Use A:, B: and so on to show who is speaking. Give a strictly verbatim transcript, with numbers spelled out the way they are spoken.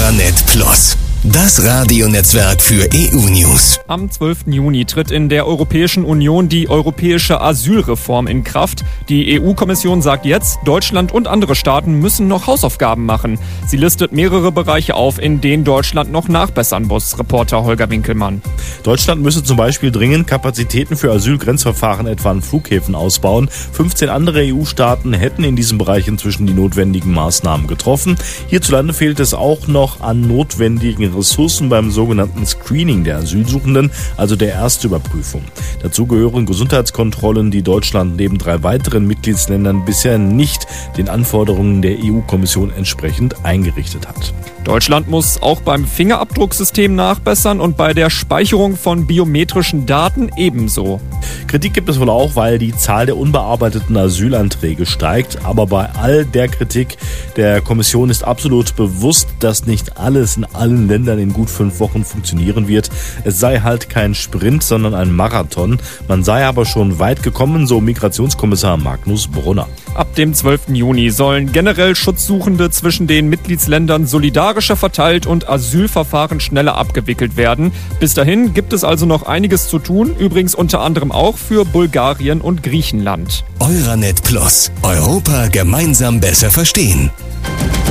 A: Euranet Plus, das Radionetzwerk für E U-News.
B: Am zwölften Juni tritt in der Europäischen Union die europäische Asylreform in Kraft. Die E U-Kommission sagt jetzt, Deutschland und andere Staaten müssen noch Hausaufgaben machen. Sie listet mehrere Bereiche auf, in denen Deutschland noch nachbessern muss. Reporter Holger Winkelmann.
C: Deutschland müsse zum Beispiel dringend Kapazitäten für Asylgrenzverfahren etwa an Flughäfen ausbauen. fünfzehn andere E U-Staaten hätten in diesem Bereich inzwischen die notwendigen Maßnahmen getroffen. Hierzulande fehlt es auch noch an notwendigen Ressourcen beim sogenannten Screening der Asylsuchenden, also der Erstüberprüfung. Dazu gehören Gesundheitskontrollen, die Deutschland neben drei weiteren Mitgliedsländern bisher nicht den Anforderungen der E U-Kommission entsprechend eingerichtet hat.
B: Deutschland muss auch beim Fingerabdrucksystem nachbessern und bei der Speicherung von biometrischen Daten ebenso.
C: Kritik gibt es wohl auch, weil die Zahl der unbearbeiteten Asylanträge steigt. Aber bei all der Kritik der Kommission ist absolut bewusst, dass nicht alles in allen Ländern in gut fünf Wochen funktionieren wird. Es sei halt kein Sprint, sondern ein Marathon. Man sei aber schon weit gekommen, so Migrationskommissar Magnus Brunner.
B: Ab dem zwölften Juni sollen generell Schutzsuchende zwischen den Mitgliedsländern solidarischer verteilt und Asylverfahren schneller abgewickelt werden. Bis dahin gibt es also noch einiges zu tun, übrigens unter anderem auch für Bulgarien und Griechenland.
A: Euranet Plus, Europa gemeinsam besser verstehen.